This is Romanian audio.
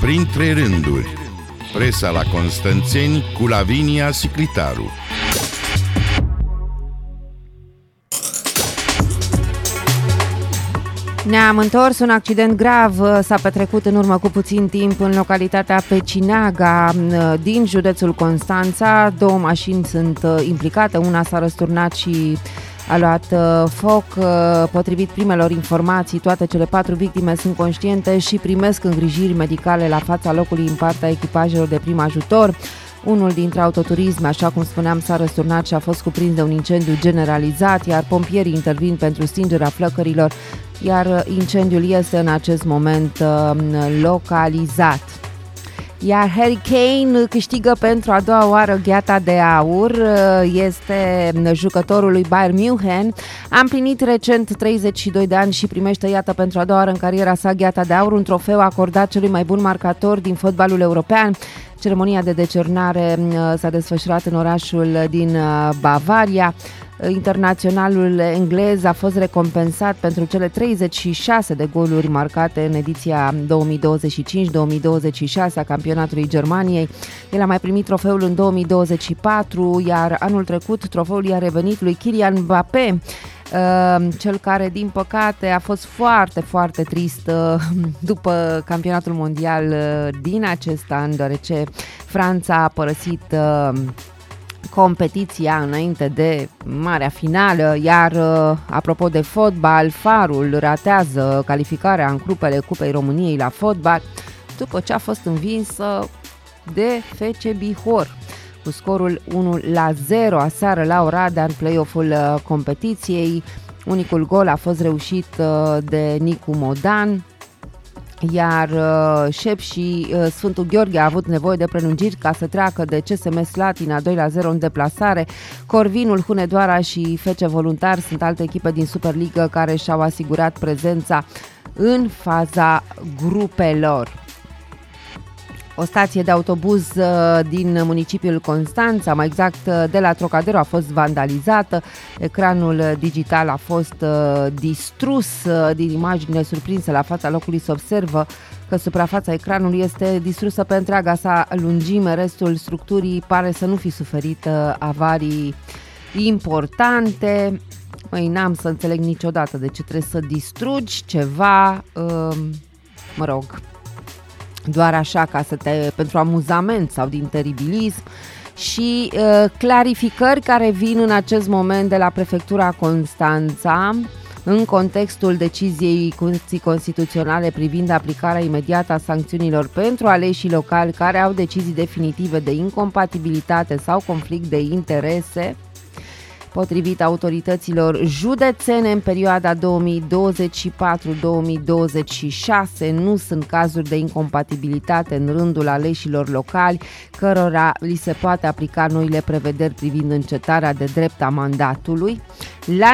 Printre rânduri, presa la Constanțeni cu Lavinia Siclitaru. Ne-am întors. Un accident grav s-a petrecut în urmă cu puțin timp în localitatea Pecinaga din județul Constanța. Două mașini sunt implicate, una s-a răsturnat și a luat foc. Potrivit primelor informații, toate cele 4 victime sunt conștiente și primesc îngrijiri medicale la fața locului în partea echipajelor de prim ajutor. Unul dintre autoturisme, așa cum spuneam, s-a răsturnat și a fost cuprins de un incendiu generalizat, iar pompierii intervin pentru stingerea flăcărilor, iar incendiul este în acest moment localizat. Iar Harry Kane câștigă pentru a doua oară gheata de aur, este jucătorul lui Bayern München, a împlinit recent 32 de ani și primește, iată, pentru a doua oară în cariera sa gheata de aur, un trofeu acordat celui mai bun marcator din fotbalul european. Ceremonia de decernare s-a desfășurat în orașul din Bavaria. Internaționalul englez a fost recompensat pentru cele 36 de goluri marcate în ediția 2025-2026 a campionatului Germaniei. El a mai primit trofeul în 2024, iar anul trecut trofeul i-a revenit lui Kylian Mbappé, cel care, din păcate, a fost foarte, foarte trist după campionatul mondial din acest an, deoarece Franța a părăsit competiția înainte de marea finală, iar apropo de fotbal, Farul ratează calificarea în grupele Cupei României la fotbal după ce a fost învinsă de FC Bihor cu scorul 1-0 aseară la Oradea în play-off-ul competiției. Unicul gol a fost reușit de Nicu Modan, iar Șep și Sfântul Gheorghe a avut nevoie de prelungiri ca să treacă de CSM Slatina 2-0 în deplasare. Corvinul, Hunedoara și FC Voluntar sunt alte echipe din Superligă care și-au asigurat prezența în faza grupelor. O stație de autobuz din municipiul Constanța, mai exact de la Trocadero, a fost vandalizată. Ecranul digital a fost distrus. Din imaginile surprinse la fața locului se observă că suprafața ecranului este distrusă pe întreaga sa lungime. Restul structurii pare să nu fi suferit avarii importante. N-am să înțeleg niciodată de ce trebuie să distrugi ceva, doar așa, pentru amuzament sau din teribilism. Și clarificări care vin în acest moment de la Prefectura Constanța în contextul deciziei Curții Constituționale privind aplicarea imediată a sancțiunilor pentru aleșii locali care au decizii definitive de incompatibilitate sau conflict de interese. Potrivit autorităților județene, în perioada 2024-2026 nu sunt cazuri de incompatibilitate în rândul aleșilor locali, cărora li se poate aplica noile prevederi privind încetarea de drept a mandatului. La